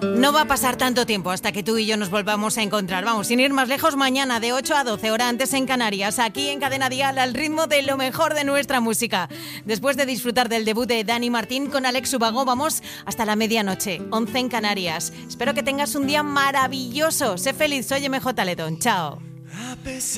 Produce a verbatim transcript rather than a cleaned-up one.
No va a pasar tanto tiempo hasta que tú y yo nos volvamos a encontrar. Vamos, sin ir más lejos, mañana de ocho a doce, hora antes en Canarias, aquí en Cadena Dial, al ritmo de lo mejor de nuestra música. Después de disfrutar del debut de Dani Martín con Alex Ubago, vamos hasta la medianoche, once en Canarias. Espero que tengas un día maravilloso. Sé feliz, soy M J Letón. Chao.